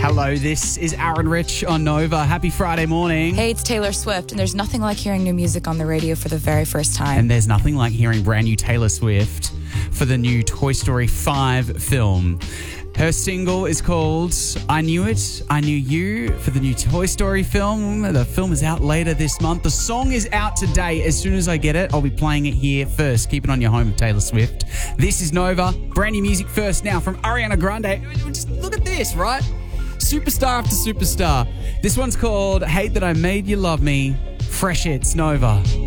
Hello, this is Aaron Rich on Nova. Happy Friday morning. Hey, it's Taylor Swift, and there's nothing like hearing new music on the radio for the very first time. And there's nothing like hearing brand new Taylor Swift for the new Toy Story 5 film. Her single is called I Knew It, I Knew You for the new Toy Story film. The film is out later this month. The song is out today. As soon as I get it, I'll be playing it here first. Keep it on your home of Taylor Swift. This is Nova. Brand new music first now from Ariana Grande. Just look at this, right? Superstar after superstar. This one's called Hate That I Made You Love Me. Fresh hits, Nova.